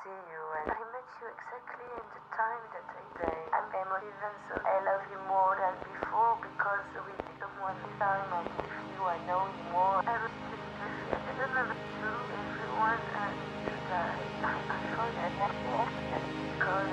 see you, and I met you exactly in the time that I say I'm emotive, and so I love you more than before because we did someone time